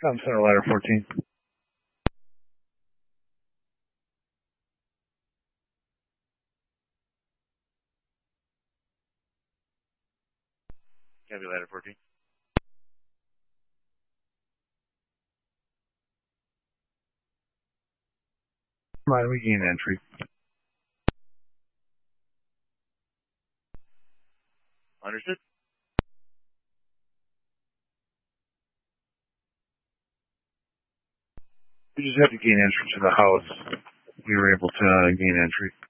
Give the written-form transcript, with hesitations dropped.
Tom Center Ladder 14. Copy Ladder 14. Mind, we gain entry. Understood. We just have to gain entry to the house. We were able to gain entry.